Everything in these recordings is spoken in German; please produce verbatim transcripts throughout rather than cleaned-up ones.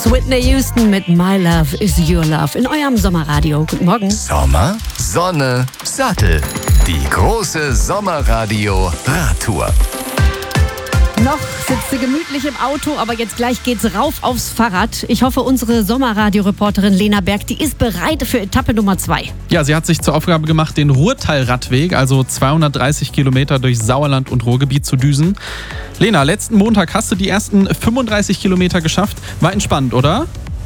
Whitney Houston mit My Love is Your Love in eurem Sommerradio. Guten Morgen. Sommer, Sonne, Sattel. Die große Sommerradio-Radtour. Noch sitzt sie gemütlich im Auto, aber jetzt gleich geht's rauf aufs Fahrrad. Ich hoffe, unsere Sommerradio-Reporterin Lena Berg, die ist bereit für Etappe Nummer zwei. Ja, sie hat sich zur Aufgabe gemacht, den Ruhrtal-Radweg, also zweihundertdreißig Kilometer durch Sauerland und Ruhrgebiet zu düsen. Lena, letzten Montag hast du die ersten fünfunddreißig Kilometer geschafft. War entspannt, oder?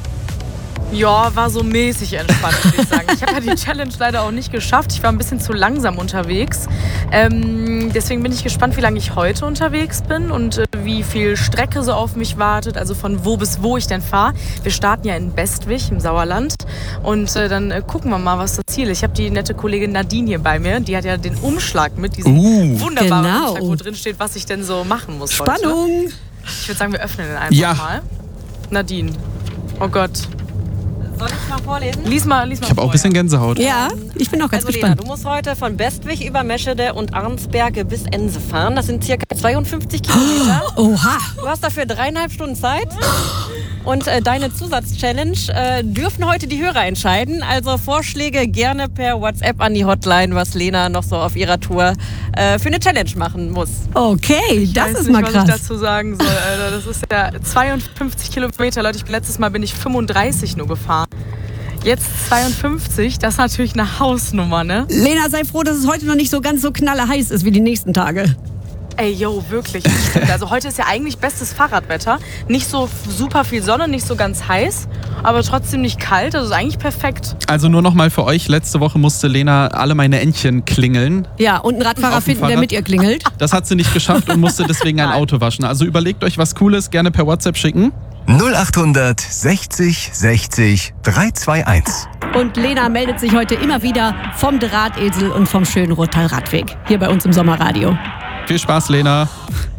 Ja, war so mäßig entspannt, würde ich sagen. Ich habe ja die Challenge leider auch nicht geschafft. Ich war ein bisschen zu langsam unterwegs. Ähm, deswegen bin ich gespannt, wie lange ich heute unterwegs bin und äh, wie viel Strecke so auf mich wartet. Also von wo bis wo ich denn fahre. Wir starten ja in Bestwig im Sauerland. Und äh, dann äh, gucken wir mal, was das Ziel ist. Ich habe die nette Kollegin Nadine hier bei mir. Die hat ja den Umschlag mit, diesen Uh, wunderbaren genau. Umschlag, wo drin steht, was ich denn so machen muss Spannung! heute. Ich würde sagen, wir öffnen den einfach Ja. mal. Nadine. Oh Gott. Soll ich mal vorlesen? Lies mal, lies mal Ich habe auch ein bisschen Gänsehaut. Ja, ich bin auch ganz Also Lena, gespannt. du musst heute von Bestwig über Meschede und Arnsberge bis Ense fahren. Das sind circa zweiundfünfzig Kilometer. Oha! Du hast dafür dreieinhalb Stunden Zeit. Und äh, deine Zusatzchallenge äh, dürfen heute die Hörer entscheiden. Also Vorschläge gerne per WhatsApp an die Hotline, was Lena noch so auf ihrer Tour äh, für eine Challenge machen muss. Okay, das Ich weiß ist nicht, mal was krass. ich dazu sagen soll, Alter. Das ist ja zweiundfünfzig Kilometer, Leute. Ich bin letztes Mal bin ich fünfunddreißig nur gefahren. Jetzt zweiundfünfzig, das ist natürlich eine Hausnummer, ne? Lena, sei froh, dass es heute noch nicht so ganz so knalleheiß ist wie die nächsten Tage. Ey, yo, wirklich. Das stimmt. Also heute ist ja eigentlich bestes Fahrradwetter. Nicht so super viel Sonne, nicht so ganz heiß, aber trotzdem nicht kalt. Also ist eigentlich perfekt. Also nur noch mal für euch, letzte Woche musste Lena alle meine Entchen klingeln. Ja, und einen Radfahrer Auf dem finden, der Fahrrad. mit ihr klingelt. Das hat sie nicht geschafft und musste deswegen ein Auto waschen. Also überlegt euch was Cooles, gerne per WhatsApp schicken. null achthundert sechzig sechzig dreihundertzweiundundzwanzig. Und Lena meldet sich heute immer wieder vom Drahtesel und vom schönen Ruhrtal-Radweg. Hier bei uns im Sommerradio. Viel Spaß, Lena.